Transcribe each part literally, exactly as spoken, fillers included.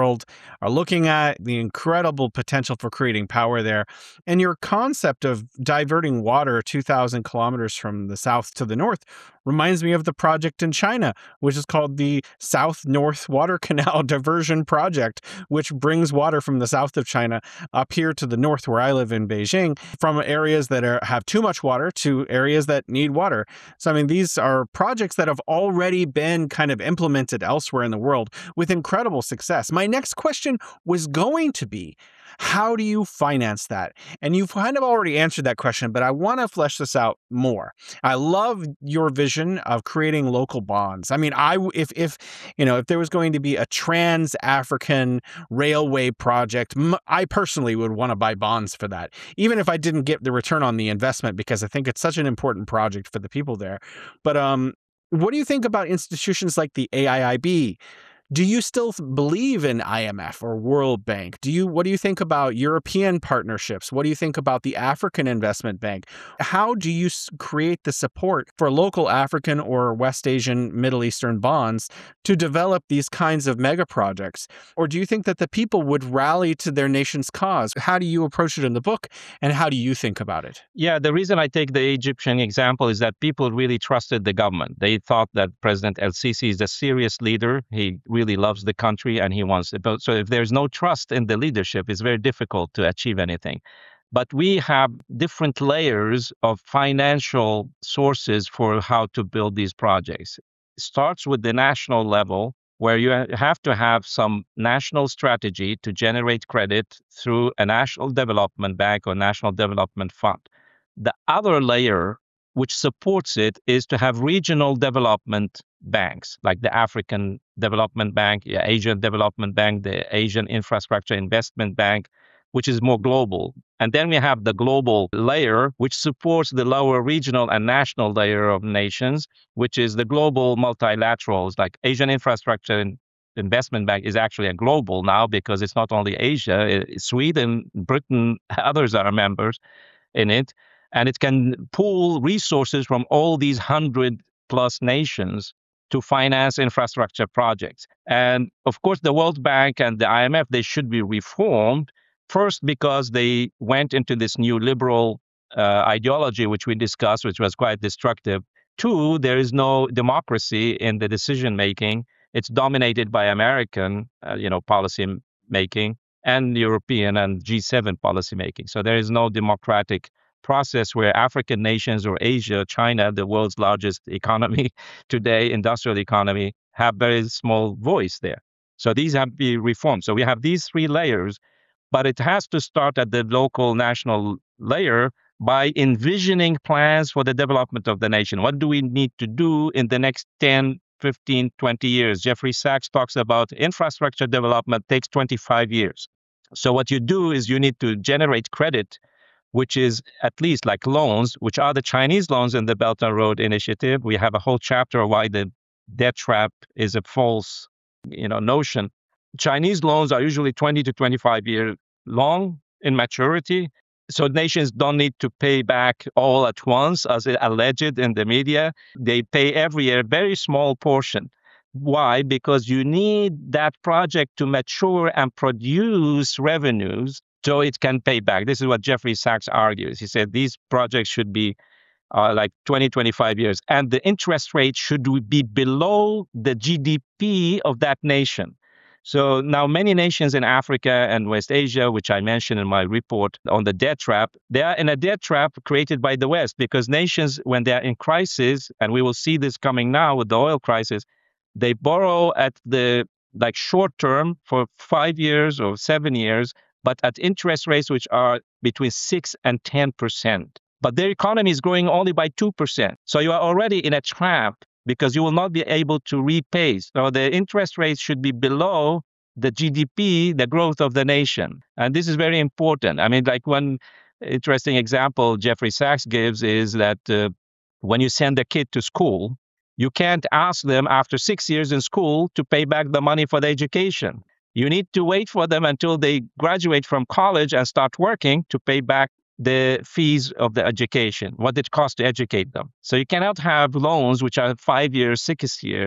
world are looking at the incredible potential for creating power there. And your concept of diverting water two thousand kilometers from the south to the north reminds me of the project in China, which is called the South North Water Canal Diversion Project, which brings water from the south of China up here to the north where I live in Beijing, from areas that are, have too much water to areas that need water. So, I mean, these are projects that have already been kind of implemented elsewhere in the world with incredible success. My next question was going to be, how do you finance that? And you've kind of already answered that question, but I want to flesh this out more. I love your vision of creating local bonds. I mean, I if if you know if there was going to be a trans-African railway project, I personally would want to buy bonds for that, even if I didn't get the return on the investment, because I think it's such an important project for the people there. But um, what do you think about institutions like the A I I B? Do you still believe in I M F or World Bank? Do you what do you think about European partnerships? What do you think about the African Investment Bank? How do you create the support for local African or West Asian, Middle Eastern bonds to develop these kinds of mega projects? Or do you think that the people would rally to their nation's cause? How do you approach it in the book, and how do you think about it? Yeah, the reason I take the Egyptian example is that people really trusted the government. They thought that President El-Sisi is a serious leader. He really loves the country and he wants it. So if there's no trust in the leadership, it's very difficult to achieve anything. But we have different layers of financial sources for how to build these projects. It starts with the national level, where you have to have some national strategy to generate credit through a national development bank or national development fund. The other layer, which supports it, is to have regional development banks, like the African Development Bank, the Asian Development Bank, the Asian Infrastructure Investment Bank, which is more global. And then we have the global layer, which supports the lower regional and national layer of nations, which is the global multilaterals, like Asian Infrastructure Investment Bank is actually a global now, because it's not only Asia, Sweden, Britain, others are members in it. And it can pool resources from all these hundred plus nations to finance infrastructure projects. And of course, the World Bank and the I M F, they should be reformed. First, because they went into this new liberal uh, ideology, which we discussed, which was quite destructive. Two, there is no democracy in the decision making. It's dominated by American, uh, you know, policy making and European and G seven policy making. So there is no democratic process where African nations or Asia, China, the world's largest economy today, industrial economy, have very small voice there. So these have to be reformed. So we have these three layers, but it has to start at the local, national layer by envisioning plans for the development of the nation. What do we need to do in the next ten, fifteen, twenty years? Jeffrey Sachs talks about infrastructure development takes twenty-five years. So what you do is you need to generate credit, which is at least like loans, which are the Chinese loans in the Belt and Road Initiative. We have a whole chapter on why the debt trap is a false, you know, notion. Chinese loans are usually twenty to twenty-five years long in maturity. So nations don't need to pay back all at once, as alleged in the media. They pay every year a very small portion. Why? Because you need that project to mature and produce revenues so it can pay back. This is what Jeffrey Sachs argues. He said these projects should be uh, like twenty, twenty-five years, and the interest rate should be below the G D P of that nation. So now many nations in Africa and West Asia, which I mentioned in my report on the debt trap, they are in a debt trap created by the West, because nations, when they are in crisis, and we will see this coming now with the oil crisis, they borrow at the like short term for five years or seven years, but at interest rates which are between six and ten percent. But their economy is growing only by two percent. So you are already in a trap, because you will not be able to repay. So the interest rates should be below the G D P, the growth of the nation. And this is very important. I mean, like one interesting example Jeffrey Sachs gives is that uh, when you send a kid to school, you can't ask them after six years in school to pay back the money for the education. You need to wait for them until they graduate from college and start working to pay back the fees of the education, what it costs to educate them. So you cannot have loans which are five years, six years,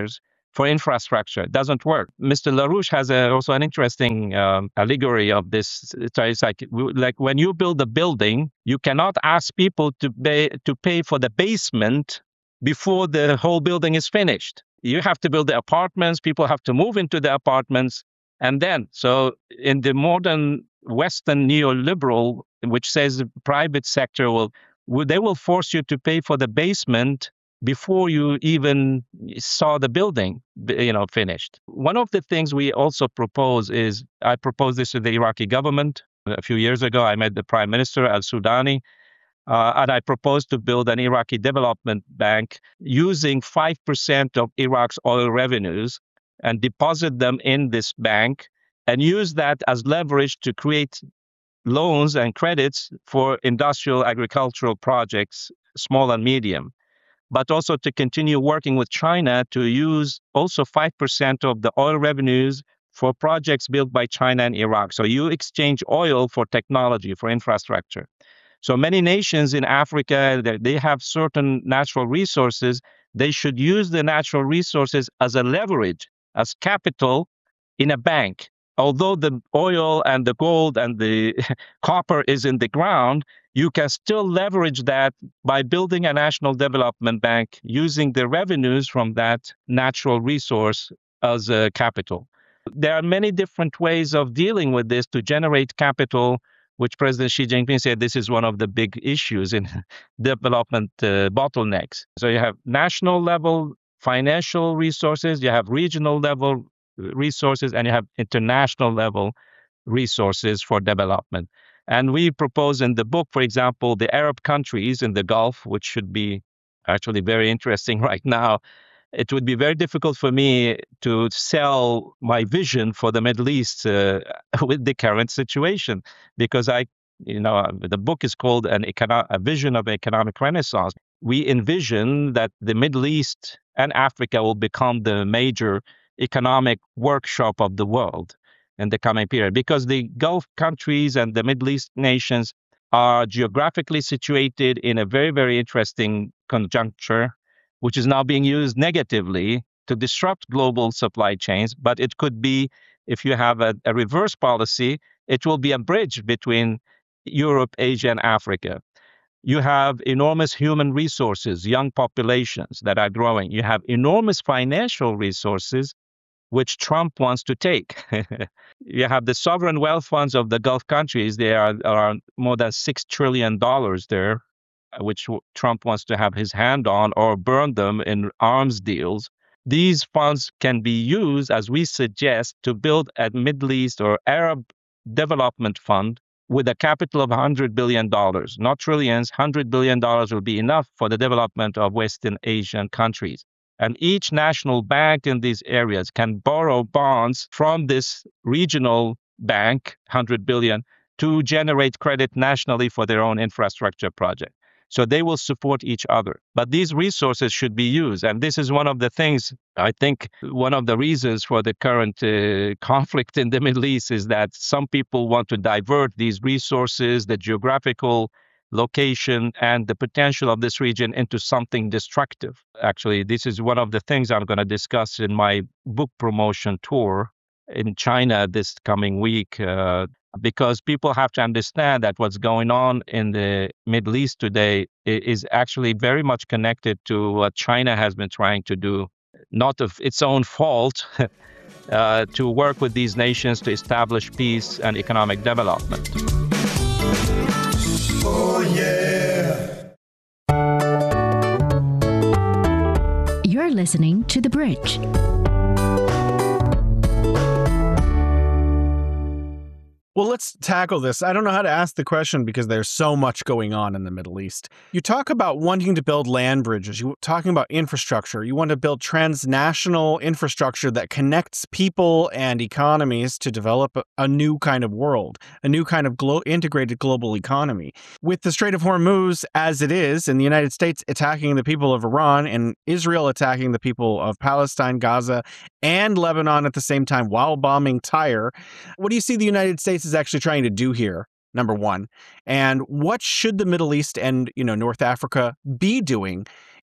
for infrastructure. It doesn't work. Mister LaRouche has a, also an interesting um, allegory of this. It's like, like when you build a building, you cannot ask people to pay, to pay for the basement before the whole building is finished. You have to build the apartments, people have to move into the apartments, and then, so in the modern Western neoliberal, which says the private sector will, they will force you to pay for the basement before you even saw the building, you know, finished. One of the things we also propose is, I proposed this to the Iraqi government a few years ago. I met the Prime Minister al-Sudani, uh, and I proposed to build an Iraqi development bank using five percent of Iraq's oil revenues and deposit them in this bank and use that as leverage to create loans and credits for industrial agricultural projects, small and medium, but also to continue working with China to use also five percent of the oil revenues for projects built by China and Iraq. So you exchange oil for technology, for infrastructure. So many nations in Africa, they have certain natural resources. They should use the natural resources as a leverage, as capital in a bank. Although the oil and the gold and the copper is in the ground, you can still leverage that by building a national development bank using the revenues from that natural resource as a capital. There are many different ways of dealing with this to generate capital, which President Xi Jinping said this is one of the big issues in development uh, bottlenecks. So you have national level financial resources, you have regional level resources, and you have international level resources for development. And we propose in the book, for example, the Arab countries in the Gulf, which should be actually very interesting right now. It would be very difficult for me to sell my vision for the Middle East uh, with the current situation, because I, you know, the book is called an econo- a vision of economic renaissance. We envision that the Middle East and Africa will become the major economic workshop of the world in the coming period, because the Gulf countries and the Middle East nations are geographically situated in a very, very interesting conjuncture, which is now being used negatively to disrupt global supply chains. But it could be, if you have a, a reverse policy, it will be a bridge between Europe, Asia, and Africa. You have enormous human resources, young populations that are growing. You have enormous financial resources, which Trump wants to take. You have the sovereign wealth funds of the Gulf countries. There are, are more than six trillion dollars there, which Trump wants to have his hand on or burn them in arms deals. These funds can be used, as we suggest, to build a Middle East or Arab development fund with a capital of one hundred billion dollars, not trillions. one hundred billion dollars will be enough for the development of Western Asian countries. And each national bank in these areas can borrow bonds from this regional bank, one hundred billion, to generate credit nationally for their own infrastructure project. So they will support each other. But these resources should be used. And this is one of the things, I think, one of the reasons for the current uh, conflict in the Middle East is that some people want to divert these resources, the geographical location and the potential of this region into something destructive. Actually, this is one of the things I'm going to discuss in my book promotion tour in China this coming week, uh, because people have to understand that what's going on in the Middle East today is actually very much connected to what China has been trying to do, not of its own fault, uh, to work with these nations to establish peace and economic development. Oh, yeah. You're listening to The Bridge. Well, let's tackle this. I don't know how to ask the question because there's so much going on in the Middle East. You talk about wanting to build land bridges. You're talking about infrastructure. You want to build transnational infrastructure that connects people and economies to develop a, a new kind of world, a new kind of glo- integrated global economy. With the Strait of Hormuz as it is, and the United States attacking the people of Iran and Israel attacking the people of Palestine, Gaza, and Lebanon at the same time while bombing Tyre, what do you see the United States is actually trying to do here, number one? And what should the Middle East and, you know, North Africa be doing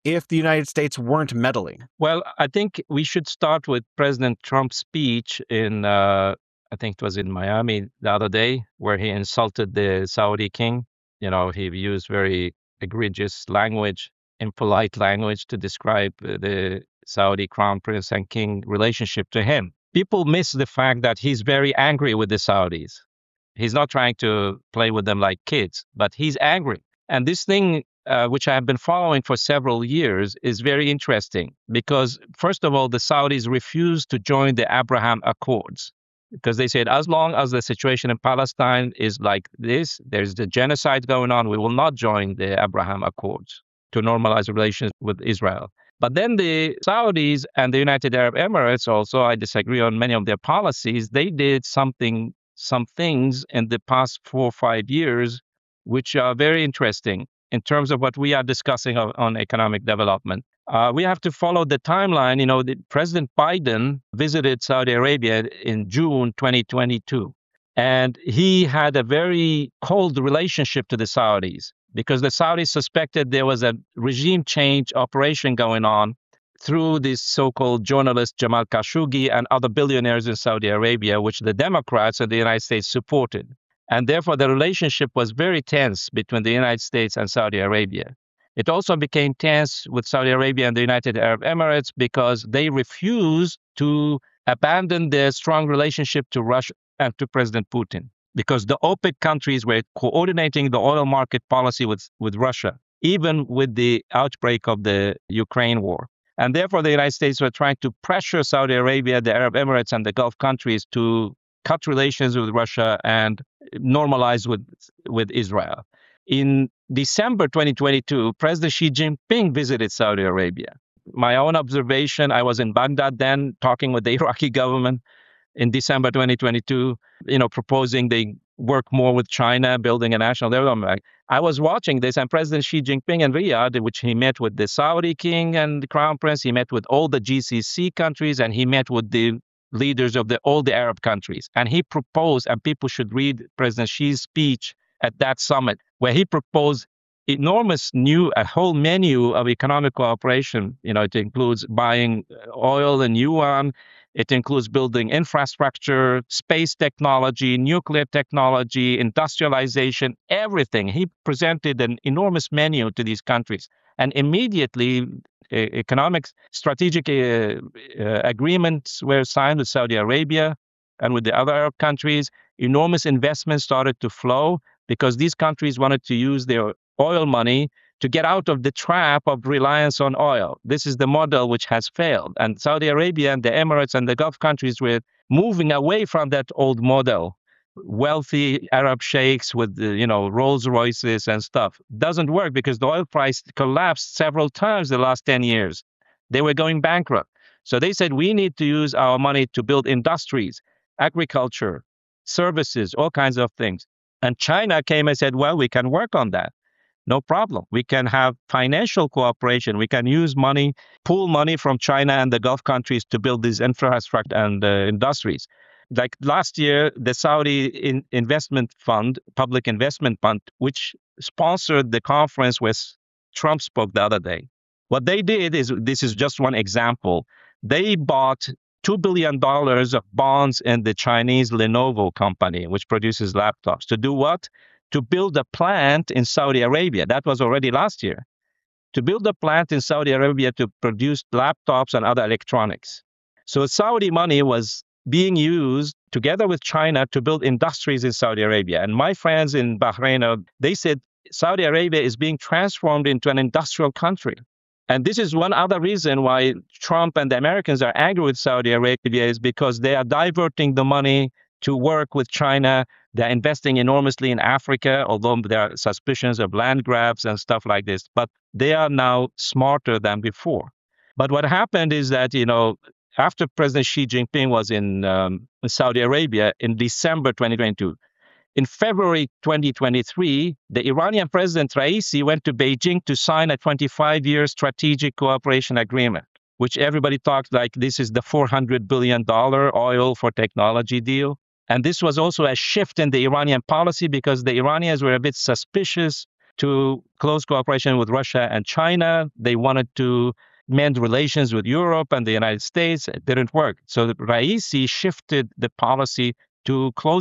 if the United States weren't meddling? Well, I think we should start with President Trump's speech in, uh, I think it was in Miami the other day, where he insulted the Saudi king. You know, he used very egregious language, impolite language to describe the Saudi crown prince and king relationship to him. People miss the fact that he's very angry with the Saudis. He's not trying to play with them like kids, but he's angry. And this thing, uh, which I have been following for several years, is very interesting because, first of all, the Saudis refused to join the Abraham Accords because they said, as long as the situation in Palestine is like this, there's the genocide going on, we will not join the Abraham Accords to normalize relations with Israel. But then the Saudis and the United Arab Emirates also, I disagree on many of their policies, they did something, some things in the past four or five years, which are very interesting in terms of what we are discussing on, on economic development. Uh, we have to follow the timeline. You know, the, President Biden visited Saudi Arabia in June twenty twenty-two, and he had a very cold relationship to the Saudis because the Saudis suspected there was a regime change operation going on through this so-called journalist Jamal Khashoggi and other billionaires in Saudi Arabia, which the Democrats and the United States supported. And therefore, the relationship was very tense between the United States and Saudi Arabia. It also became tense with Saudi Arabia and the United Arab Emirates because they refused to abandon their strong relationship to Russia and to President Putin, because the OPEC countries were coordinating the oil market policy with, with Russia, even with the outbreak of the Ukraine war. And therefore, the United States were trying to pressure Saudi Arabia, the Arab Emirates, and the Gulf countries to cut relations with Russia and normalize with, with Israel. In December twenty twenty-two, President Xi Jinping visited Saudi Arabia. My own observation, I was in Baghdad then talking with the Iraqi government in December twenty twenty-two, you know, proposing they work more with China, building a national development. I was watching this, and President Xi Jinping in Riyadh, which he met with the Saudi king and the crown prince, he met with all the G C C countries, and he met with the leaders of the, all the Arab countries. And he proposed, and people should read President Xi's speech at that summit, where he proposed enormous new, a whole menu of economic cooperation. You know, it includes buying oil in yuan. It includes building infrastructure, space technology, nuclear technology, industrialization, everything. He presented an enormous menu to these countries. And immediately, uh, economic strategic uh, uh, agreements were signed with Saudi Arabia and with the other Arab countries. Enormous investments started to flow because these countries wanted to use their oil money to get out of the trap of reliance on oil. This is the model which has failed. And Saudi Arabia and the Emirates and the Gulf countries were moving away from that old model. Wealthy Arab sheikhs with, uh, you know, Rolls Royces and stuff. Doesn't work because the oil price collapsed several times the last ten years. They were going bankrupt. So they said, we need to use our money to build industries, agriculture, services, all kinds of things. And China came and said, well, we can work on that. No problem. We can have financial cooperation. We can use money, pool money from China and the Gulf countries to build these infrastructure and uh, industries. Like last year, the Saudi in Investment Fund, Public Investment Fund, which sponsored the conference where Trump spoke the other day. What they did is, this is just one example, they bought two billion dollars of bonds in the Chinese Lenovo company, which produces laptops. To do what? To build a plant in Saudi Arabia. That was already last year. To build a plant in Saudi Arabia to produce laptops and other electronics. So Saudi money was being used together with China to build industries in Saudi Arabia. And my friends in Bahrain, they said Saudi Arabia is being transformed into an industrial country. And this is one other reason why Trump and the Americans are angry with Saudi Arabia, is because they are diverting the money to work with China. They're investing enormously in Africa, although there are suspicions of land grabs and stuff like this. But they are now smarter than before. But what happened is that, you know, after President Xi Jinping was in um, Saudi Arabia in December twenty twenty-two, in February twenty twenty-three, the Iranian President Raisi went to Beijing to sign a twenty-five year strategic cooperation agreement, which everybody talked like this is the four hundred billion dollars oil for technology deal. And this was also a shift in the Iranian policy because the Iranians were a bit suspicious to close cooperation with Russia and China. They wanted to mend relations with Europe and the United States. It didn't work. So Raisi shifted the policy to close